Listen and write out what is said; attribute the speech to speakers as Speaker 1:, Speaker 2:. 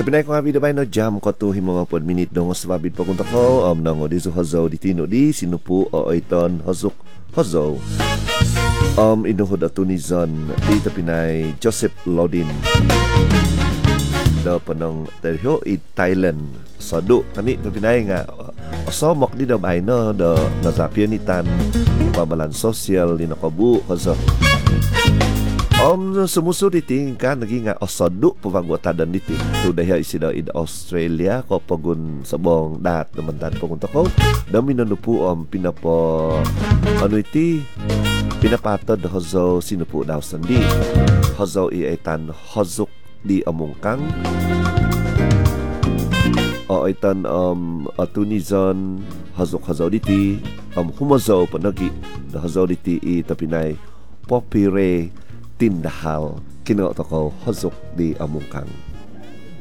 Speaker 1: Tapinay ko nga video bay no jam ko to himo nga pod minute dong sa babid pa kunta ko nango di so hazo di tino di sinupu o iton hazuk hazo inuhod atunizan di tapinay Joseph Lodin da panong terhyo i Thailand sadu kani tapinay nga osomok di da bay no da nazapianitan pabalan sosial di nakabu hazo sumuso diti ka naging nga osadu pavagwatadan diti tudaya isida id Australia ko pagun sabong dat naman dan pagunta ko dami nanupu pinapo ano iti pinapatod hozo sinupu daw sandi hozo iaitan hozuk di amungkang o itan atunizon hozuk hozo diti humozo panagi da hozo diti i tapinay popire tindahal kino to ko hozok di amungkang